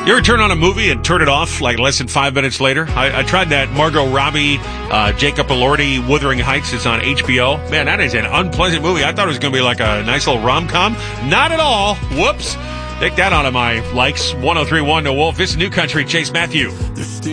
You ever turn on a movie and turn it off like less than 5 minutes later? I tried that. Margot Robbie, Jacob Elordi, Wuthering Heights. It's on HBO. Man, that is an unpleasant movie. I thought it was going to be like a nice little rom-com. Not at all. Whoops. Take that out of my likes. 103.1 to Wolf. This is New Country. Chase Matthew.